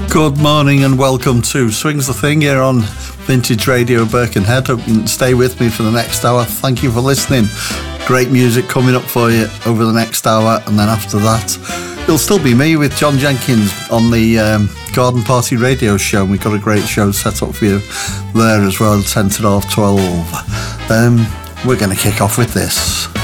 Good morning and welcome to Swings the Thing here on Vintage Radio Birkenhead. Hope you can stay with me for the next hour. Thank you for listening. Great music coming up for you over the next hour, and then after that it'll still be me with John Jenkins on the Garden Party Radio Show. We've got a great show set up for you there as well, 10 to half 12. We're going to kick off with this.